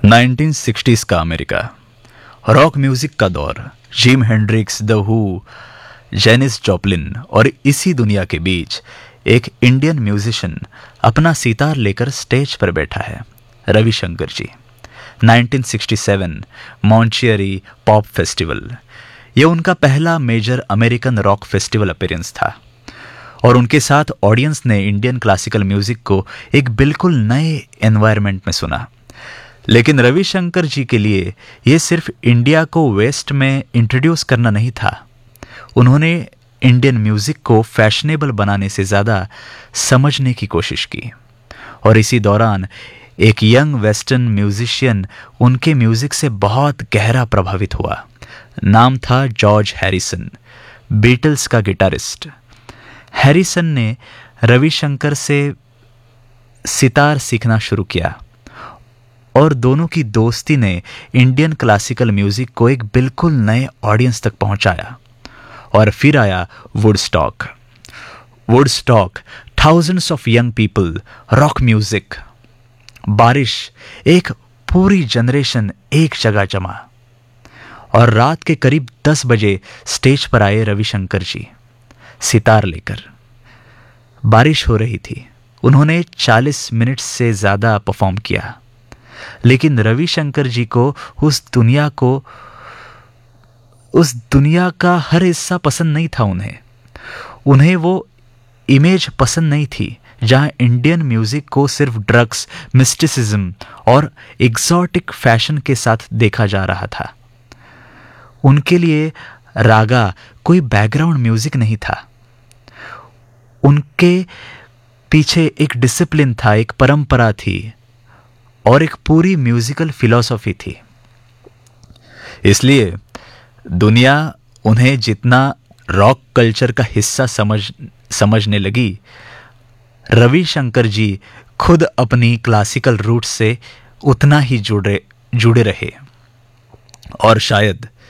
1960s का America, rock music का दौर, gym Hendricks, the who, Janice Joplin और इसी दुनिया के बीच एक इंडियन म्यूजिशियन अपना सितार लेकर स्टेज पर बैठा है, रविशंकर जी। 1967 मॉन्चियरी पॉप फेस्टिवल, ये उनका पहला major American rock festival appearance था और उनके साथ ऑडियंस ने इंडियन क्लासिकल म्यूजिक को एक बिल्कुल नए एनवायरनमेंट में सुना। लेकिन रविशंकर जी के लिए यह सिर्फ इंडिया को वेस्ट में इंट्रोड्यूस करना नहीं था, उन्होंने इंडियन म्यूजिक को फैशनेबल बनाने से ज़्यादा समझने की कोशिश की। और इसी दौरान एक यंग वेस्टर्न म्यूजिशियन उनके म्यूजिक से बहुत गहरा प्रभावित हुआ। नाम था जॉर्ज हैरिसन, बीटल्स का गिटारिस्ट। हैरिसन ने रविशंकर से सितार सीखना शुरू किया और दोनों की दोस्ती ने इंडियन क्लासिकल म्यूजिक को एक बिल्कुल नए ऑडियंस तक पहुंचाया। और फिर आया Woodstock. Thousands of young people, rock music, बारिश, एक पूरी जनरेशन एक जगह जमा। और रात के करीब 10 बजे स्टेज पर आए रविशंकर जी सितार लेकर। बारिश हो रही थी, उन्होंने 40 मिनट से ज़्यादा परफॉर्म किया, लेकिन रविशंकर जी को उस दुनिया का हर हिस्सा पसंद नहीं था। उन्हें वो इमेज पसंद नहीं थी जहां इंडियन म्यूजिक को सिर्फ ड्रग्स, मिस्टिसिज्म और एग्जॉटिक फैशन के साथ देखा जा रहा था। उनके लिए रागा कोई बैकग्राउंड म्यूजिक नहीं था, उनके पीछे एक डिसिप्लिन था, एक परंपरा थी और एक पूरी म्यूजिकल फिलॉसफी थी। इसलिए दुनिया उन्हें जितना रॉक कल्चर का हिस्सा समझने लगी, रविशंकर जी खुद अपनी क्लासिकल रूट से उतना ही जुड़े रहे। और शायद